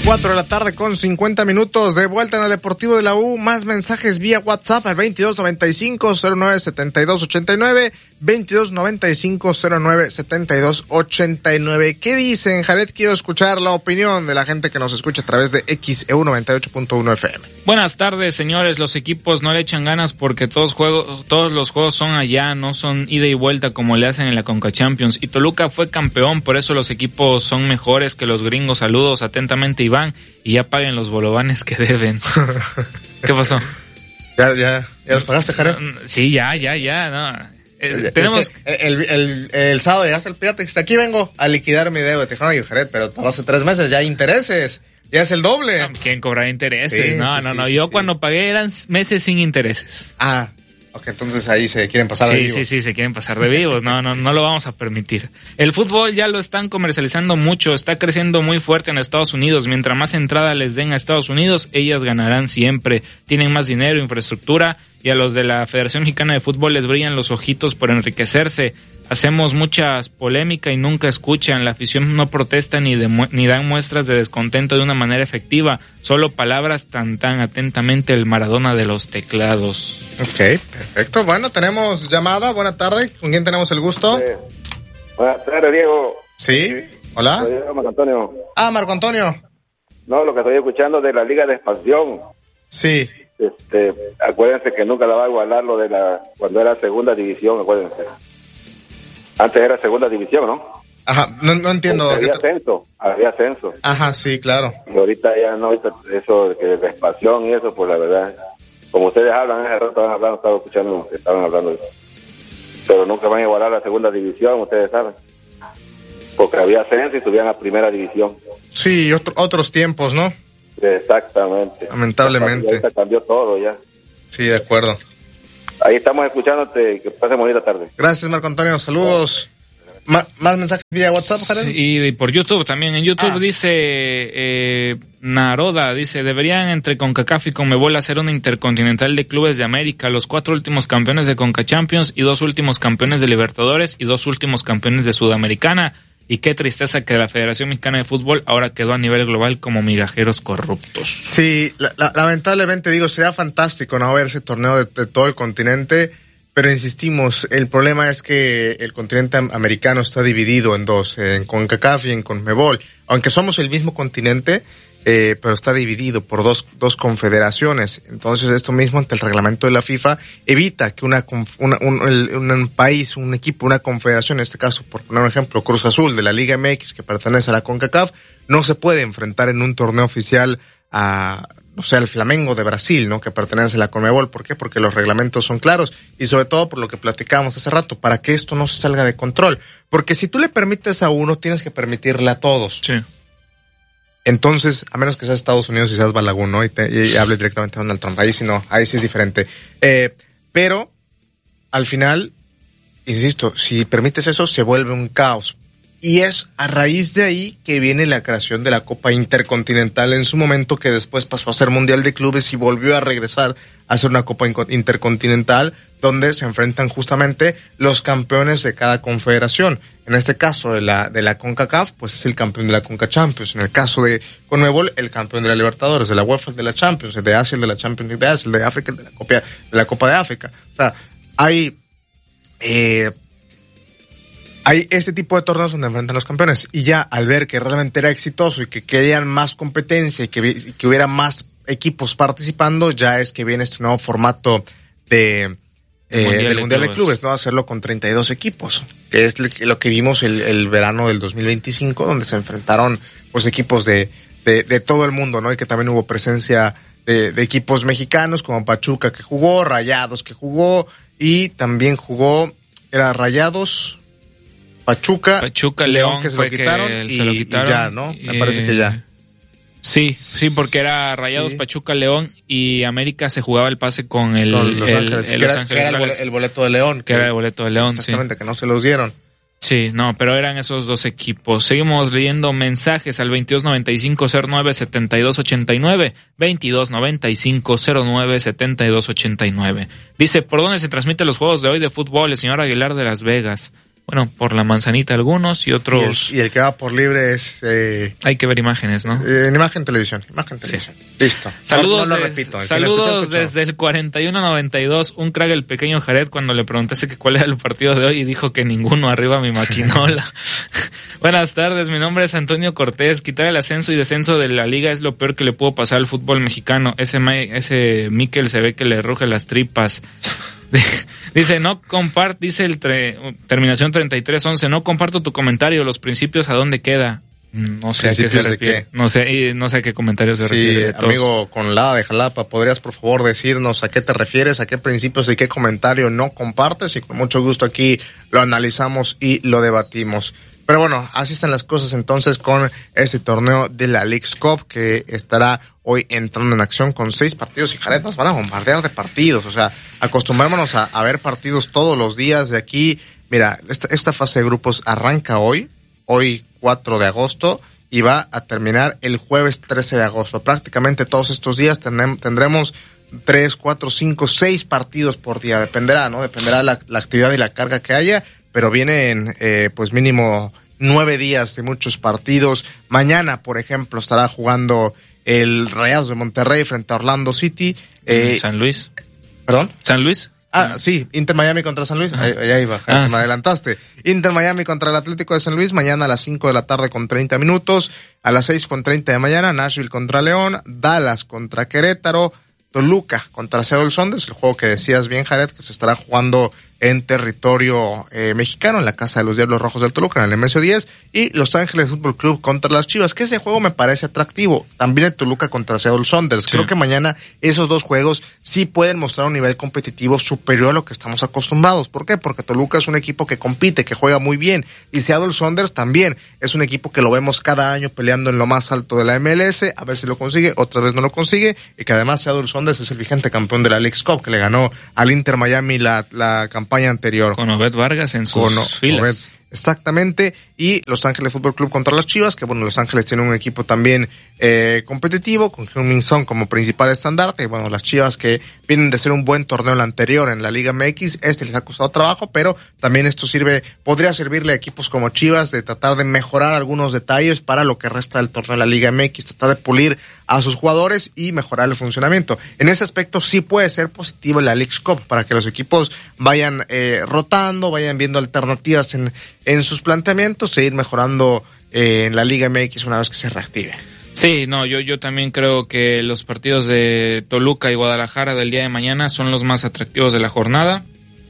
4 de la tarde con 50 minutos, de vuelta en el Deportivo de la U. Más mensajes vía WhatsApp al 2295-097289, 2295-097289. ¿Qué dicen, Jared? Quiero escuchar la opinión de la gente que nos escucha a través de XEU 98.1 FM. Buenas tardes, señores. Los equipos no le echan ganas porque todos los juegos son allá, no son ida y vuelta como le hacen en la Conca Champions. Y Toluca fue campeón, por eso los equipos son mejores que los gringos. Saludos, atentamente, Iván. Y ya paguen los bolovanes que deben. ¿Qué pasó? ¿Ya los pagaste, Jared? Sí, ya, no. Tenemos... El sábado llegaste al Pirata y dijiste, aquí vengo a liquidar mi deuda. Te dijeron, oye, Jared, pero hace 3 meses ya hay intereses. Ya es el doble. ¿Quién cobrará intereses? Sí, no. Yo cuando pagué eran meses sin intereses. Ah, ok, entonces ahí se quieren pasar de vivos. Sí, se quieren pasar de vivos. No lo vamos a permitir. El fútbol ya lo están comercializando mucho, está creciendo muy fuerte en Estados Unidos. Mientras más entrada les den a Estados Unidos, ellas ganarán siempre. Tienen más dinero, infraestructura, y a los de la Federación Mexicana de Fútbol les brillan los ojitos por enriquecerse. Hacemos mucha polémica y nunca escuchan. La afición no protesta ni dan muestras de descontento de una manera efectiva. Solo palabras tan atentamente el Maradona de los teclados. Ok, perfecto. Bueno, tenemos llamada. Buena tarde. ¿Con quién tenemos el gusto? Buenas tardes, Diego. Sí. Hola. Soy Marco Antonio. Marco Antonio. No, lo que estoy escuchando de la Liga de Expansión. Sí. Acuérdense que nunca la va a igualar lo de cuando era segunda división, acuérdense. Antes era segunda división, ¿no? Ajá, no entiendo. Había ascenso. Ajá, sí, claro. Y ahorita ya no, eso de que de expansión y eso, pues la verdad, como ustedes hablan, hace rato estaba escuchando que estaban hablando de eso. Pero nunca van a igualar la segunda división, ustedes saben. Porque había ascenso y subían a primera división. Sí, otros tiempos, ¿no? Exactamente. Lamentablemente. Ahorita cambió todo ya. Sí, de acuerdo. Ahí estamos escuchándote, que pasen bonita tarde. Gracias, Marco Antonio, saludos. ¿Más mensajes vía WhatsApp, Jared? Sí, y por YouTube también. En YouTube dice Naroda, dice, deberían entre CONCACAF y CONMEBOL hacer una intercontinental de clubes de América, los 4 últimos campeones de Conca Champions y 2 últimos campeones de Libertadores y 2 últimos campeones de Sudamericana. Y qué tristeza que la Federación Mexicana de Fútbol ahora quedó a nivel global como migajeros corruptos. Sí, lamentablemente sería fantástico no ver ese torneo de todo el continente, pero insistimos, el problema es que el continente americano está dividido en dos, en CONCACAF y en CONMEBOL. Aunque somos el mismo continente, pero está dividido por dos confederaciones. Entonces esto mismo ante el reglamento de la FIFA evita que un país, un equipo, una confederación, en este caso por poner un ejemplo, Cruz Azul de la Liga MX que pertenece a la CONCACAF, no se puede enfrentar en un torneo oficial al Flamengo de Brasil, ¿no? Que pertenece a la CONMEBOL. ¿Por qué? Porque los reglamentos son claros y sobre todo por lo que platicábamos hace rato, para que esto no se salga de control. Porque si tú le permites a uno, tienes que permitirle a todos. Sí. Entonces, a menos que seas Estados Unidos y seas Balagún, ¿no? Y hable directamente a Donald Trump. Ahí sí no, ahí sí es diferente. Pero, al final, insisto, si permites eso, se vuelve un caos. Y es a raíz de ahí que viene la creación de la Copa Intercontinental en su momento, que después pasó a ser Mundial de Clubes y volvió a regresar a ser una Copa Intercontinental, donde se enfrentan justamente los campeones de cada confederación. En este caso de la CONCACAF, pues es el campeón de la Conca Champions. En el caso de CONMEBOL, el campeón de la Libertadores, de la UEFA, de la Champions, de Asia, el de la Champions League de Asia, el de África, el de la Copa de África. O sea, hay ese tipo de torneos donde enfrentan los campeones. Y ya al ver que realmente era exitoso y que querían más competencia y que hubiera más equipos participando, ya es que viene este nuevo formato del Mundial de Clubes, ¿no? Hacerlo con 32 equipos, que es lo que vimos el verano del 2025, donde se enfrentaron pues equipos de todo el mundo, ¿no? Y que también hubo presencia de equipos mexicanos como Pachuca que jugó, Rayados que jugó, y también jugó, era Rayados, Pachuca, León que se lo quitaron y ya, ¿no? Me parece que ya. Sí, porque era Rayados, Pachuca, León, y América se jugaba el pase con Los Ángeles. El boleto de León. Que era el boleto de León, exactamente, que no se los dieron. Sí, no, pero eran esos dos equipos. Seguimos leyendo mensajes al 2295-09-7289, 2295-09-7289. Dice, ¿por dónde se transmiten los juegos de hoy de fútbol? El señor Aguilar de Las Vegas. por la manzanita algunos y otros... Y el que va por libre es... Hay que ver imágenes, ¿no? En imagen televisión. Sí. Listo. Saludos, no lo repito. Saludos desde el 4192. Un crack el pequeño Jared cuando le preguntaste que cuál era el partido de hoy y dijo que ninguno, arriba mi maquinola. Buenas tardes, mi nombre es Antonio Cortés. Quitar el ascenso y descenso de la liga es lo peor que le pudo pasar al fútbol mexicano. Ese Mikel se ve que le ruge las tripas. Dice, terminación 3311, no comparto tu comentario, los principios a dónde queda. No sé a qué se refiere. No sé a qué comentario se refiere. Amigo con la de Jalapa, ¿podrías por favor decirnos a qué te refieres, a qué principios y qué comentario no compartes? Y con mucho gusto aquí lo analizamos y lo debatimos. Pero bueno, así están las cosas entonces con este torneo de la Leagues Cup que estará hoy entrando en acción con 6 partidos y Jared nos van a bombardear de partidos. O sea, acostumbrémonos a ver partidos todos los días de aquí. Mira, esta fase de grupos arranca hoy 4 de agosto y va a terminar el jueves 13 de agosto. Prácticamente todos estos días tendremos 3, 4, 5, 6 partidos por día. Dependerá, ¿no? Dependerá la actividad y la carga que haya. Pero vienen, pues mínimo 9 días de muchos partidos. Mañana, por ejemplo, estará jugando el Rayados de Monterrey frente a Orlando City. San Luis. ¿Perdón? ¿San Luis? Sí, Inter Miami contra San Luis. Allá iba, me adelantaste. Inter Miami contra el Atlético de San Luis, mañana a las 5 de la tarde con 30 minutos. A las 6:30 de mañana, Nashville contra León, Dallas contra Querétaro, Toluca contra Seattle Sounders, el juego que decías bien, Jared, que se estará jugando en territorio mexicano, en la casa de los Diablos Rojos del Toluca, en el Nemesio 10, y Los Ángeles Fútbol Club contra las Chivas, que ese juego me parece atractivo. También el Toluca contra Seattle Sounders. Sí. Creo que mañana esos dos juegos sí pueden mostrar un nivel competitivo superior a lo que estamos acostumbrados. ¿Por qué? Porque Toluca es un equipo que compite, que juega muy bien, y Seattle Sounders también es un equipo que lo vemos cada año peleando en lo más alto de la MLS, a ver si lo consigue, otra vez no lo consigue, y que además Seattle Sounders es el vigente campeón de la Leagues Cup, que le ganó al Inter Miami la campaña anterior. Con Obed Vargas en sus filas. Exactamente, y Los Ángeles Fútbol Club contra las Chivas, que bueno, Los Ángeles tiene un equipo también competitivo, con Heung-min Son como principal estandarte, y bueno, las Chivas que vienen de ser un buen torneo el anterior en la Liga MX, les ha costado trabajo, pero también esto podría servirle a equipos como Chivas de tratar de mejorar algunos detalles para lo que resta del torneo de la Liga MX, tratar de pulir a sus jugadores y mejorar el funcionamiento. En ese aspecto sí puede ser positivo la Leagues Cup, para que los equipos vayan rotando, vayan viendo alternativas en sus planteamientos e ir mejorando en la Liga MX una vez que se reactive. Sí, no, yo también creo que los partidos de Toluca y Guadalajara del día de mañana son los más atractivos de la jornada.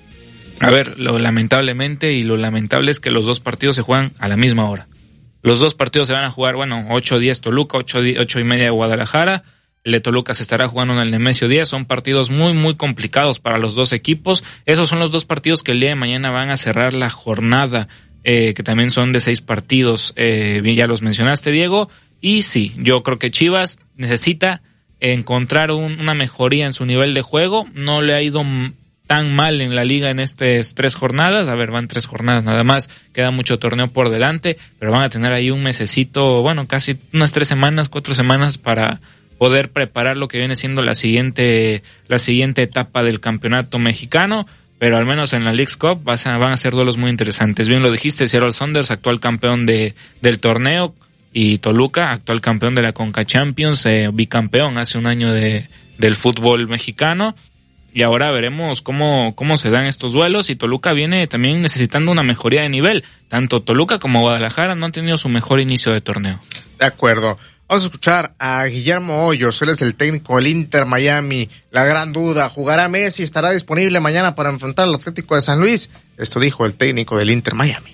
A ver, lo lamentable es que los dos partidos se juegan a la misma hora. Los dos partidos se van a jugar, 8:10 Toluca, 8:30 Guadalajara. El de Toluca se estará jugando en el Nemesio 10. Son partidos muy, muy complicados para los dos equipos. Esos son los dos partidos que el día de mañana van a cerrar la jornada, que también son de 6 partidos. Ya los mencionaste, Diego. Y sí, yo creo que Chivas necesita encontrar una mejoría en su nivel de juego. No le ha ido tan mal en la liga en estas 3 jornadas. A ver, van 3 jornadas nada más. Queda mucho torneo por delante, pero van a tener ahí un mesecito, casi unas 3 semanas, 4 semanas para poder preparar lo que viene siendo la siguiente etapa del campeonato mexicano. Pero al menos en la Leagues Cup van a ser duelos muy interesantes. Bien lo dijiste, Seattle Sounders, actual campeón del torneo, y Toluca, actual campeón de la Conca Champions, bicampeón hace un año del fútbol mexicano. Y ahora veremos cómo se dan estos duelos, y Toluca viene también necesitando una mejoría de nivel. Tanto Toluca como Guadalajara no han tenido su mejor inicio de torneo. De acuerdo. Vamos a escuchar a Guillermo Hoyos, él es el técnico del Inter Miami. La gran duda, ¿jugará Messi? ¿Estará disponible mañana para enfrentar al Atlético de San Luis? Esto dijo el técnico del Inter Miami.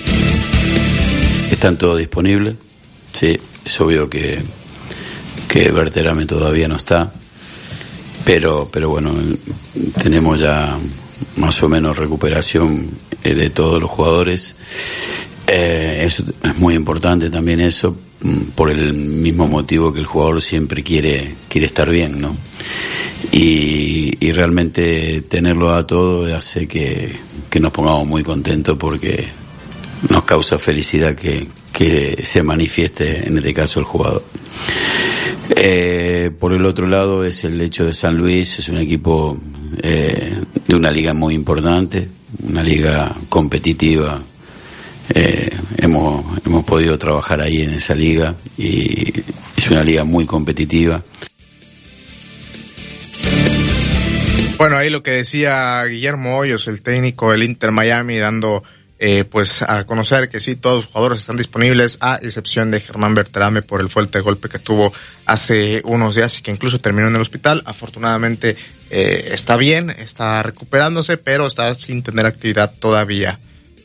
Están todos disponibles. Sí, es obvio que Berterame todavía no está, pero bueno, tenemos ya más o menos recuperación de todos los jugadores. Es muy importante también eso, por el mismo motivo que el jugador siempre quiere estar bien, ¿no? Y realmente tenerlo a todo hace que nos pongamos muy contentos, porque nos causa felicidad que se manifieste en este caso el jugador. Por el otro lado es el hecho de San Luis, es un equipo de una liga muy importante, una liga competitiva hemos podido trabajar ahí en esa liga y es una liga muy competitiva. Bueno, ahí lo que decía Guillermo Hoyos, el técnico del Inter Miami, dando pues a conocer que sí, todos los jugadores están disponibles, a excepción de Germán Berterame por el fuerte golpe que tuvo hace unos días y que incluso terminó en el hospital. Afortunadamente está bien, está recuperándose, pero está sin tener actividad todavía.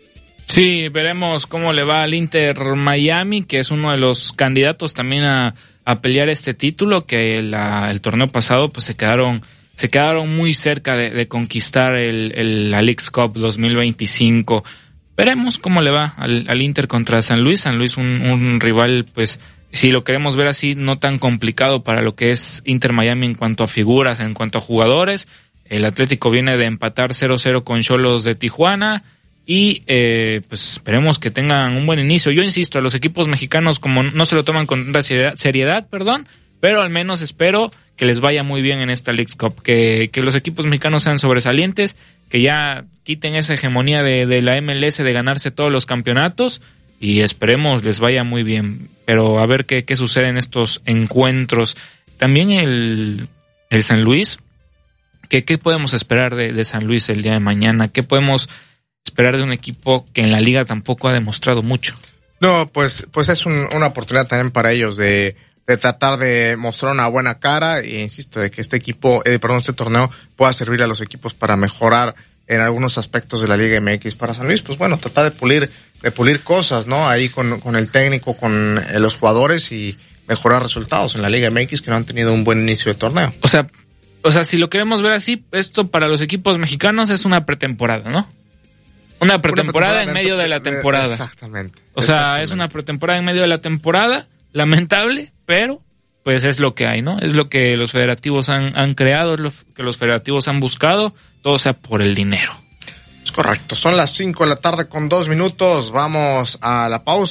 Sí, veremos cómo le va al Inter Miami, que es uno de los candidatos también a pelear este título, que el torneo pasado pues se quedaron muy cerca de conquistar la Leagues Cup 2025. Veremos cómo le va al Inter contra San Luis. San Luis un rival, pues, si lo queremos ver así, no tan complicado para lo que es Inter Miami en cuanto a figuras, en cuanto a jugadores. El Atlético viene de empatar 0-0 con Xolos de Tijuana y pues esperemos que tengan un buen inicio. Yo insisto, a los equipos mexicanos como no se lo toman con tanta seriedad, pero al menos espero que les vaya muy bien en esta Leagues Cup, que los equipos mexicanos sean sobresalientes, que ya quiten esa hegemonía de la MLS de ganarse todos los campeonatos y esperemos les vaya muy bien. Pero a ver qué sucede en estos encuentros. También el San Luis, ¿qué podemos esperar de San Luis el día de mañana? ¿Qué podemos esperar de un equipo que en la liga tampoco ha demostrado mucho? No, pues es una oportunidad también para ellos de tratar de mostrar una buena cara e insisto de que este torneo pueda servir a los equipos para mejorar en algunos aspectos de la Liga MX. Para San Luis, pues bueno, tratar de pulir cosas, ¿no? Ahí con el técnico, con los jugadores y mejorar resultados en la Liga MX que no han tenido un buen inicio de torneo. O sea, si lo queremos ver así, esto para los equipos mexicanos es una pretemporada, ¿no? Una pretemporada en medio de la temporada. Exactamente. O sea, es una pretemporada en medio de la temporada, lamentable, pero pues es lo que hay, ¿no? Es lo que los federativos han creado, es lo que los federativos han buscado, todo sea por el dinero. Es correcto, son las 5 de la tarde con 2 minutos, vamos a la pausa.